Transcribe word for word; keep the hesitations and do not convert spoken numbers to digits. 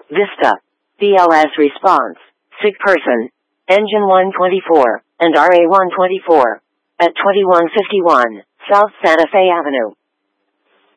Vista. B L S response. Sick person. Engine one twenty-four, and R A one twenty-four. At twenty-one fifty-one, South Santa Fe Avenue.